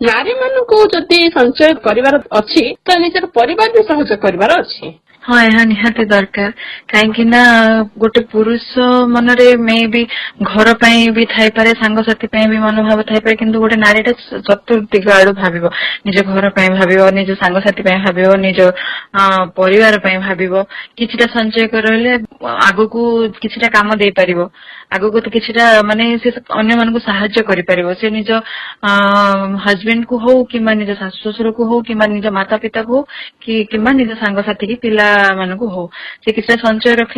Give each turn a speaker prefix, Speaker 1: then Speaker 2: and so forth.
Speaker 1: ନାରୀ ମାନଙ୍କୁ ଯଦି ସଞ୍ଚୟ କରିବାର ଅଛି ତ ନିଜର ପରିବାର ବି ସହଯୋଗ କରିବାର ଅଛି।
Speaker 2: ହଁ ଏହା ନିହାତି ଦରକାର କାହିଁକି ନା ଗୋଟେ ପୁରୁଷ ମନରେ ମେ ବି ଘର ପାଇଁ ବି ଥାଇପାରେ ସାଙ୍ଗସାଥି ପାଇଁ ବି ମନୋଭାବ ଥାଇପାରେ କିନ୍ତୁ ଗୋଟେ ନାରୀଟା ଚତୁର୍ଦିଗ ଆଡୁ ଭାବିବ ନିଜ ଘର ପାଇଁ ଭାବିବ ନିଜ ସାଙ୍ଗସାଥି ପାଇଁ ଭାବିବ ନିଜ ପରିବାର ପାଇଁ ଭାବିବ କିଛିଟା ସଞ୍ଚୟ ରହିଲେ ଆଗକୁ କିଛିଟା କାମ ଦେଇପାରିବ ଆଗକୁ ତ କିଛିଟା ମାନେ ସେ ଅନ୍ୟମାନଙ୍କୁ ସାହାଯ୍ୟ କରିପାରିବ ସେ ନିଜ ହଜବେଣ୍ଡ କୁ ହଉ କିମ୍ବା ନିଜ ଶାଶୁ ଶ୍ୱଶୁରକୁ ହଉ କିମ୍ବା ନିଜ ମାତା ପିତାକୁ ହଉ କିମ୍ବା ନିଜ ସାଙ୍ଗସାଥି କି ପିଲା ମାନଙ୍କୁ ହଉ ସେ କିଛିଟା ସଞ୍ଚୟ ରଖିଲେ